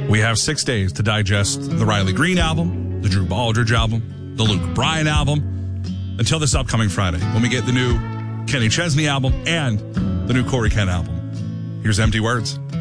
We have 6 days to digest the Riley Green album, the Drew Baldridge album, the Luke Bryan album, until this upcoming Friday when we get the new Kenny Chesney album and the new Corey Kent album. Here's Empty Words.